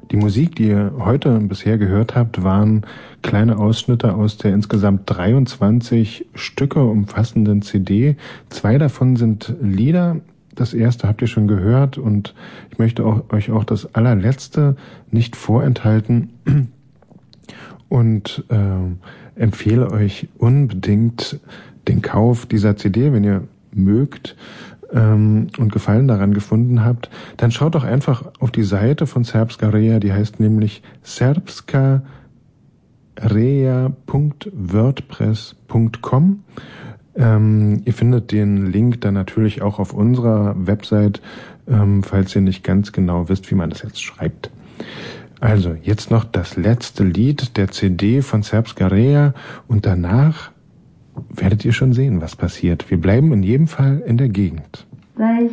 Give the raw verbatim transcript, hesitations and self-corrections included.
Die Musik, die ihr heute bisher gehört habt, waren kleine Ausschnitte aus der insgesamt dreiundzwanzig Stücke umfassenden C D. Zwei davon sind Lieder. Das erste habt ihr schon gehört und ich möchte auch, euch auch das allerletzte nicht vorenthalten und äh, empfehle euch unbedingt den Kauf dieser C D, wenn ihr mögt ähm, und Gefallen daran gefunden habt, dann schaut doch einfach auf die Seite von Srpska Reja, die heißt nämlich srpska reja punkt wordpress punkt com. Ähm, ihr findet den Link dann natürlich auch auf unserer Website, ähm, falls ihr nicht ganz genau wisst, wie man das jetzt schreibt. Also, jetzt noch das letzte Lied der C D von Srpska Reja und danach werdet ihr schon sehen, was passiert. Wir bleiben in jedem Fall in der Gegend.